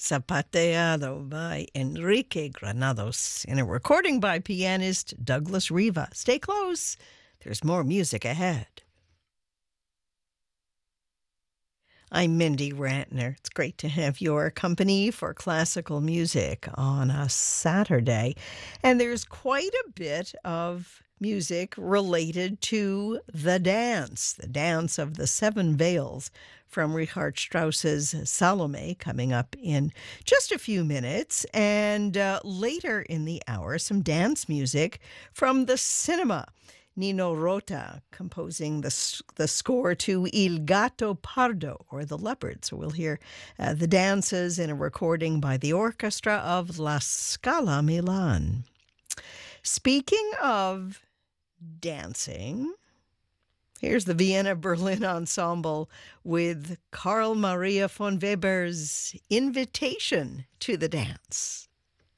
Zapateado by Enrique Granados in a recording by pianist Douglas Riva. Stay close. There's more music ahead. I'm Mindy Rantner. It's great to have your company for classical music on a Saturday. And there's quite a bit of music related to the dance of the Seven Veils from Richard Strauss's Salome, coming up in just a few minutes. And later in the hour, some dance music from the cinema. Nino Rota composing the score to Il Gatto Pardo, or The Leopard. So we'll hear the dances in a recording by the orchestra of La Scala Milan. Speaking of dancing, here's the Vienna Berlin Ensemble with Carl Maria von Weber's Invitation to the Dance.